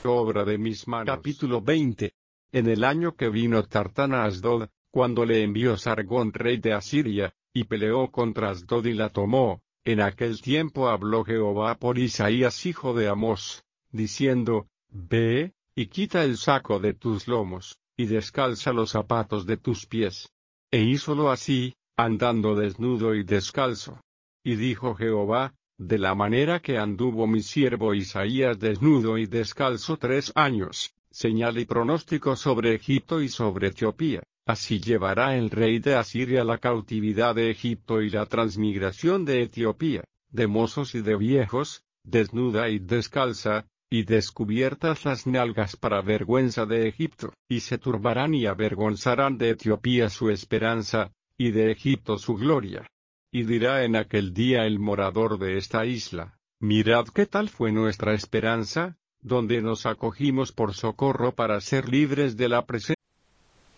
fue obra de mis manos. Capítulo 20. En el año que vino Tartán a Asdod, cuando le envió Sargón rey de Asiria, y peleó contra Asdod y la tomó, en aquel tiempo habló Jehová por Isaías hijo de Amós, diciendo, Ve, y quita el saco de tus lomos, y descalza los zapatos de tus pies. E hízolo así, andando desnudo y descalzo. Y dijo Jehová, de la manera que anduvo mi siervo Isaías desnudo y descalzo 3 años, señal y pronóstico sobre Egipto y sobre Etiopía, así llevará el rey de Asiria la cautividad de Egipto y la transmigración de Etiopía, de mozos y de viejos, desnuda y descalza, y descubiertas las nalgas para vergüenza de Egipto, y se turbarán y avergonzarán de Etiopía su esperanza, y de Egipto su gloria. Y dirá en aquel día el morador de esta isla, mirad qué tal fue nuestra esperanza, donde nos acogimos por socorro para ser libres de la presencia